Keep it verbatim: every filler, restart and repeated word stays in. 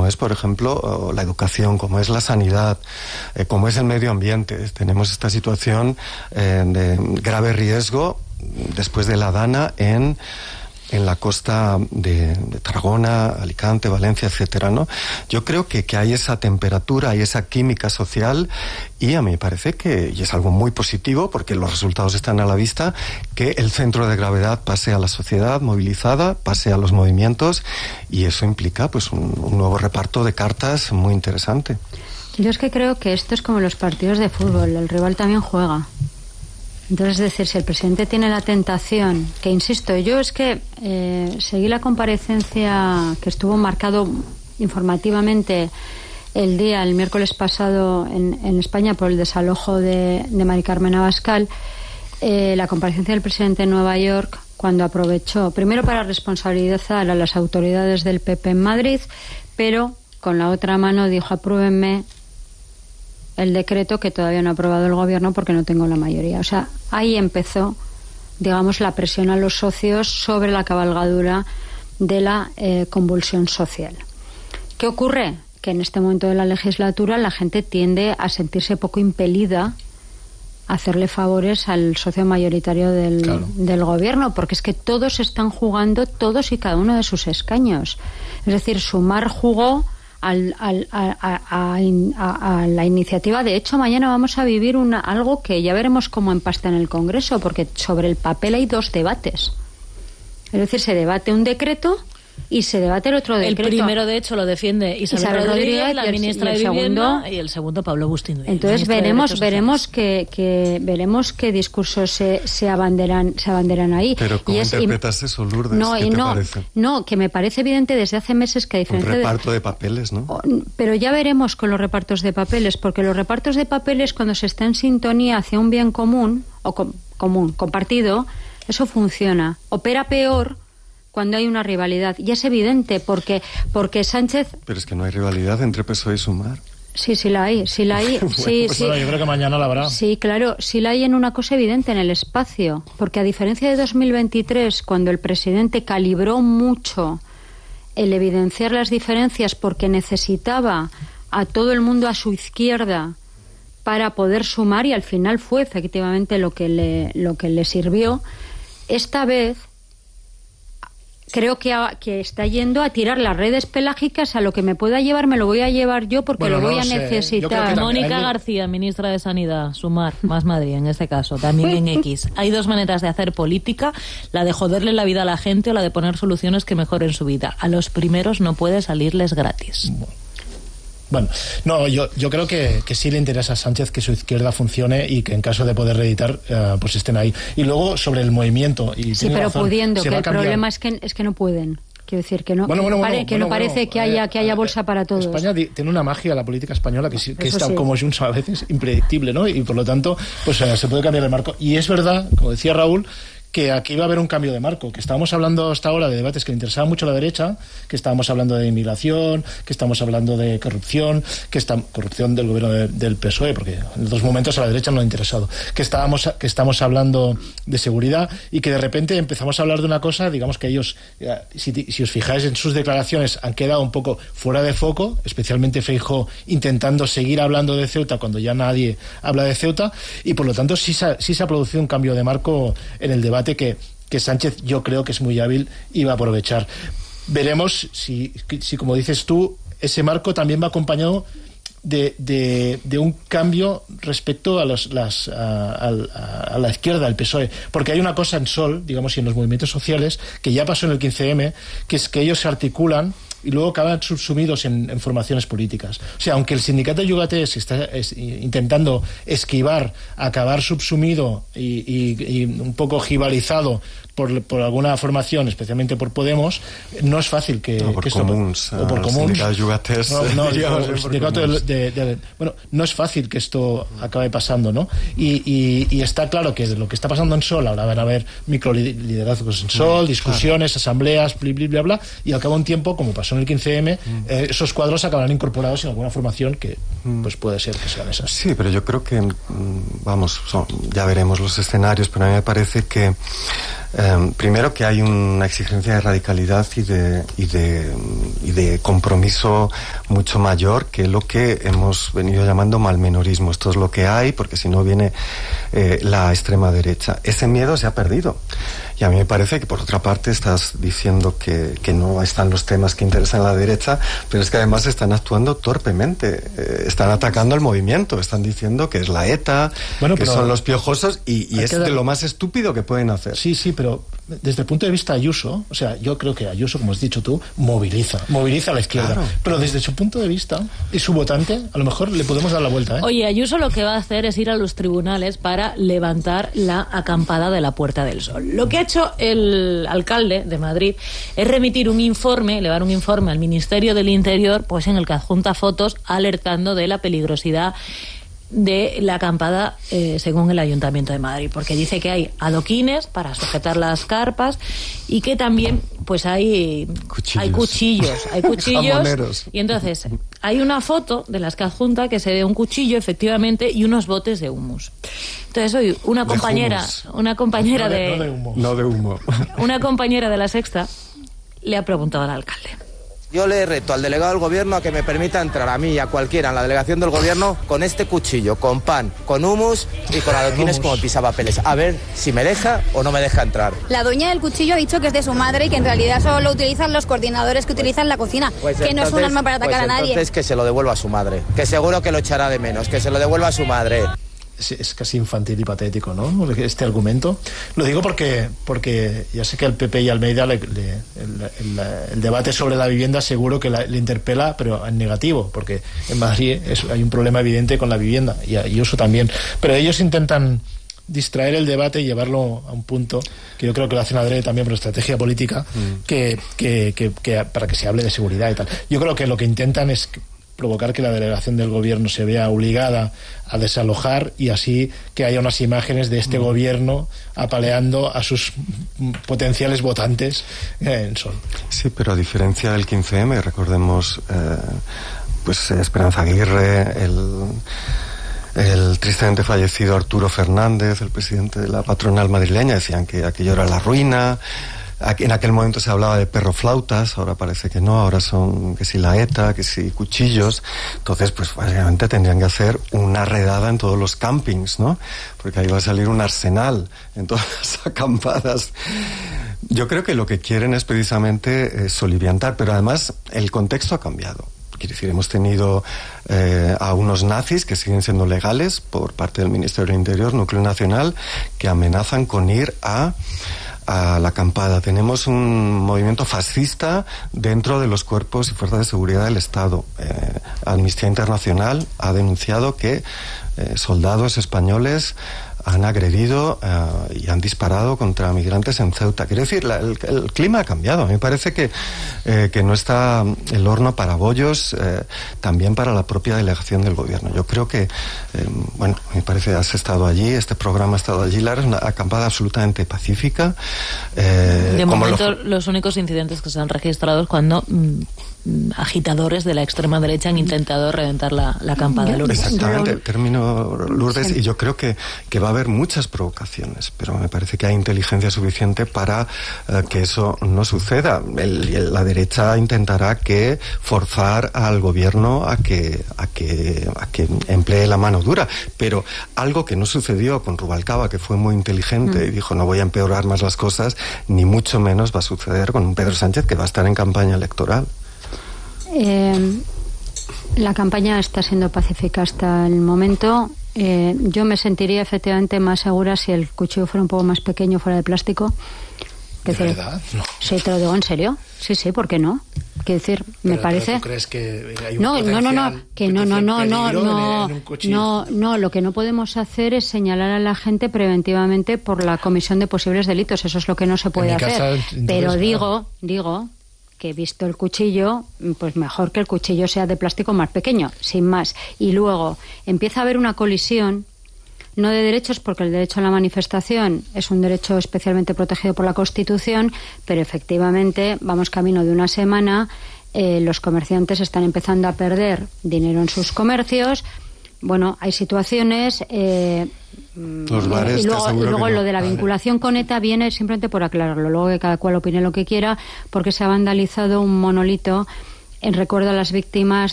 como es, por ejemplo, la educación, como es la sanidad, eh, como es el medio ambiente. Tenemos esta situación eh, de grave riesgo después de la Dana en en la costa de, de Tarragona, Alicante, Valencia, etcétera, ¿no? Yo creo que, que hay esa temperatura, hay esa química social, y a mí me parece que, y es algo muy positivo, porque los resultados están a la vista, que el centro de gravedad pase a la sociedad movilizada, pase a los movimientos, y eso implica pues un, un nuevo reparto de cartas muy interesante. Yo es que creo que esto es como los partidos de fútbol, el rival también juega. Entonces, es decir, si el presidente tiene la tentación, que insisto, yo es que eh, seguí la comparecencia que estuvo marcado informativamente el día, el miércoles pasado en, en España por el desalojo de, de Mari Carmen Abascal, eh, la comparecencia del presidente en Nueva York, cuando aprovechó, primero para responsabilizar a las autoridades del P P en Madrid, pero con la otra mano dijo: apruébenme el decreto que todavía no ha aprobado el gobierno porque no tengo la mayoría. O sea, ahí empezó, digamos, la presión a los socios sobre la cabalgadura de la eh, convulsión social. ¿Qué ocurre? Que en este momento de la legislatura la gente tiende a sentirse poco impelida a hacerle favores al socio mayoritario del, claro. del gobierno, porque es que todos están jugando, todos y cada uno de sus escaños. Es decir, Sumar jugó Al, al, a, a, a, a la iniciativa. De hecho, mañana vamos a vivir una, algo que ya veremos cómo empasta en el Congreso, porque sobre el papel hay dos debates. Es decir, se debate un decreto y se debate el otro decreto. El primero, de hecho, lo defiende Isabel, Isabel Rodríguez, Rodríguez, la ministra de Vivienda, segundo, y el segundo, Pablo Bustín. Entonces veremos veremos que, que veremos qué discursos se, se abanderan se abanderan ahí. Pero ¿cómo y es, interpretas y, eso, Lourdes? No, ¿Qué y te no, parece? No, que me parece evidente desde hace meses que a diferencia un reparto de, de papeles, ¿no? Pero ya veremos con los repartos de papeles, porque los repartos de papeles, cuando se está en sintonía hacia un bien común o com, común compartido, eso funciona. Opera peor cuando hay una rivalidad, y es evidente porque porque Sánchez... Pero es que no hay rivalidad entre P S O E y Sumar. Sí, sí la hay, sí la hay. bueno, sí, pues sí. Bueno, yo creo que mañana la habrá. Sí, claro, sí la hay en una cosa evidente, en el espacio, porque a diferencia de dos mil veintitrés, cuando el presidente calibró mucho el evidenciar las diferencias porque necesitaba a todo el mundo a su izquierda para poder sumar, y al final fue efectivamente lo que le, lo que le sirvió, esta vez creo que, a, que está yendo a tirar las redes pelágicas. A lo que me pueda llevar me lo voy a llevar yo, porque bueno, lo voy no a sé. necesitar. Mónica García, ministra de Sanidad, Sumar, Más Madrid en este caso, también en X. Hay dos maneras de hacer política: la de joderle la vida a la gente o la de poner soluciones que mejoren su vida. A los primeros no puede salirles gratis. Bueno, no, yo, yo creo que, que sí le interesa a Sánchez que su izquierda funcione y que en caso de poder reeditar, uh, pues estén ahí. Y luego sobre el movimiento. Y sí, pero razón, pudiendo, que el problema es que, es que no pueden. Quiero decir que no, bueno, bueno, pare, bueno, que bueno, no parece bueno, que haya eh, que haya bolsa para todos. España tiene una magia, la política española, que, sí, que está sí. como Junts a veces impredictible, ¿no? Y por lo tanto, pues uh, se puede cambiar el marco. Y es verdad, como decía Raúl, que aquí va a haber un cambio de marco, que estábamos hablando hasta ahora de debates que le interesaban mucho a la derecha, que estábamos hablando de inmigración, que estamos hablando de corrupción, que está corrupción del gobierno de, del P S O E, porque en otros momentos a la derecha no le ha interesado, que estábamos que estamos hablando de seguridad, y que de repente empezamos a hablar de una cosa, digamos que ellos, si, si os fijáis en sus declaraciones, han quedado un poco fuera de foco, especialmente Feijóo intentando seguir hablando de Ceuta cuando ya nadie habla de Ceuta, y por lo tanto sí se ha, sí se ha producido un cambio de marco en el debate Que, que Sánchez, yo creo que es muy hábil y va a aprovechar. Veremos si, si como dices tú, ese marco también va acompañado de, de, de un cambio respecto a, los, las, a, a, a la izquierda del P S O E, porque hay una cosa en Sol, digamos, y en los movimientos sociales, que ya pasó en el quince eme, que es que ellos se articulan y luego acaban subsumidos en, en formaciones políticas. O sea, aunque el sindicato de Yugatés está es, intentando esquivar, acabar subsumido y, y, y un poco jibalizado por, por alguna formación, especialmente por Podemos, no es fácil que, no, por que comuns, esto... O por comuns. Sindicato de Yugatés. No, no, digamos, el sindicato de, de, de, bueno, no es fácil que esto acabe pasando, ¿no? Y, y, y está claro que de lo que está pasando en Sol, ahora van a haber microliderazgos en Sol, discusiones, claro, asambleas, bla, bla, bla, bla, y al cabo de un tiempo, como pasó en el quince eme, mm. eh, esos cuadros acabarán incorporados en alguna formación que mm. pues puede ser que sean esas. Sí, pero yo creo que, vamos, son, ya veremos los escenarios, pero a mí me parece que Eh, primero que hay una exigencia de radicalidad y de, y de, y de compromiso mucho mayor que lo que hemos venido llamando malmenorismo. Esto es lo que hay, porque si no viene eh, la extrema derecha. Ese miedo se ha perdido. Y a mí me parece que, por otra parte, estás diciendo que, que no están los temas que interesan a la derecha, pero es que además están actuando torpemente. Eh, están atacando al movimiento, están diciendo que es la ETA, bueno, que son los piojosos, y, y es de lo más estúpido que pueden hacer. Sí, sí, pero desde el punto de vista Ayuso, o sea, yo creo que Ayuso, como has dicho tú, moviliza, moviliza a la izquierda. Claro. Pero desde su punto de vista y su votante, a lo mejor le podemos dar la vuelta, ¿eh? Oye, Ayuso lo que va a hacer es ir a los tribunales para levantar la acampada de la Puerta del Sol. Lo que ha hecho el alcalde de Madrid es remitir un informe, elevar un informe al Ministerio del Interior, pues en el que adjunta fotos alertando de la peligrosidad de la acampada, eh, según el Ayuntamiento de Madrid, porque dice que hay adoquines para sujetar las carpas y que también pues hay cuchillos, hay cuchillos, hay cuchillos y entonces hay una foto de las que adjunta que se ve un cuchillo efectivamente y unos botes de humus. Entonces hoy una compañera, una compañera no de, de, no de humo, no de humo, una compañera de La Sexta le ha preguntado al alcalde. Yo le reto al delegado del gobierno a que me permita entrar a mí y a cualquiera en la delegación del gobierno con este cuchillo, con pan, con humus y con adoquines como pisapapeles. A ver si me deja o no me deja entrar. La dueña del cuchillo ha dicho que es de su madre y que en realidad solo lo utilizan los coordinadores que utilizan la cocina, pues que entonces, no es un arma para atacar pues a nadie. Entonces que se lo devuelva a su madre, que seguro que lo echará de menos, que se lo devuelva a su madre. Es, es casi infantil y patético, ¿no?, este argumento. Lo digo porque porque ya sé que al P P y Almeida le, le, el, el, el debate sobre la vivienda seguro que la, le interpela, pero en negativo, porque en Madrid es, hay un problema evidente con la vivienda, y Ayuso también. Pero ellos intentan distraer el debate y llevarlo a un punto que yo creo que lo hacen adrede también por estrategia política, mm. que, que, que, que para que se hable de seguridad y tal. Yo creo que lo que intentan es provocar que la delegación del gobierno se vea obligada a desalojar y así que haya unas imágenes de este mm. gobierno apaleando a sus potenciales votantes en Sol. Sí, pero a diferencia del quince eme, recordemos eh, pues Esperanza Aguirre, el el tristemente fallecido Arturo Fernández, el presidente de la patronal madrileña, decían que aquello era la ruina. En aquel momento se hablaba de perroflautas, ahora parece que no, ahora son que si la ETA, que si cuchillos. Entonces, pues básicamente tendrían que hacer una redada en todos los campings, ¿no? Porque ahí va a salir un arsenal en todas las acampadas. Yo creo que lo que quieren es precisamente eh, soliviantar, pero además el contexto ha cambiado. Quiere decir, hemos tenido eh, a unos nazis que siguen siendo legales por parte del Ministerio del Interior, Núcleo Nacional, que amenazan con ir a a la acampada. Tenemos un movimiento fascista dentro de los cuerpos y fuerzas de seguridad del Estado. Eh, Amnistía Internacional ha denunciado que eh, soldados españoles han agredido uh, y han disparado contra migrantes en Ceuta. Quiero decir, la, el, el clima ha cambiado. A mí me parece que, eh, que no está el horno para bollos, eh, también para la propia delegación del gobierno. Yo creo que, eh, bueno, me parece, has estado allí, este programa ha estado allí, Lara, es una acampada absolutamente pacífica. Eh, de momento, lo... los únicos incidentes que se han registrado es cuando mm, agitadores de la extrema derecha han intentado reventar la, la acampada de Lourdes. Exactamente, termino Lourdes, sí. Y yo creo que, que va a haber muchas provocaciones, pero me parece que hay inteligencia suficiente para uh, que eso no suceda. El, el, la derecha intentará que forzar al gobierno a que, a que, a que emplee la mano dura, pero algo que no sucedió con Rubalcaba, que fue muy inteligente mm. y dijo no voy a empeorar más las cosas, ni mucho menos va a suceder con un Pedro Sánchez que va a estar en campaña electoral. Eh, la campaña está siendo pacífica hasta el momento. Eh, yo me sentiría efectivamente más segura si el cuchillo fuera un poco más pequeño, fuera de plástico. ¿De decir, verdad? No. Sí, te lo digo en serio. Sí, sí, ¿por qué no? Quiero decir, me pero, parece. ¿Tú crees que hay un no, no, no, no, que no, no, no, no, no, en, en no, no. Lo que no podemos hacer es señalar a la gente preventivamente por la comisión de posibles delitos. Eso es lo que no se puede hacer. Casa, entonces, pero digo, claro. digo. que visto el cuchillo, pues mejor que el cuchillo sea de plástico más pequeño, sin más. Y luego empieza a haber una colisión, no de derechos, porque el derecho a la manifestación es un derecho especialmente protegido por la Constitución, pero efectivamente vamos camino de una semana, eh, los comerciantes están empezando a perder dinero en sus comercios. Bueno, hay situaciones, eh, Los bares, y luego, y luego lo no. de la vinculación con ETA viene simplemente por aclararlo, luego que cada cual opine lo que quiera, porque se ha vandalizado un monolito en recuerdo a las víctimas